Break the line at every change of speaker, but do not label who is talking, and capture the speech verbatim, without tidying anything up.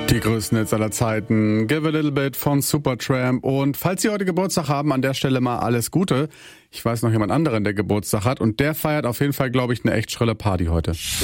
Die größten Hits aller Zeiten, Give a Little Bit von Supertramp. Und falls Sie heute Geburtstag haben, an der Stelle mal alles Gute. Ich weiß noch jemand anderen, der Geburtstag hat und der feiert auf jeden Fall, glaube ich, eine echt schrille Party heute.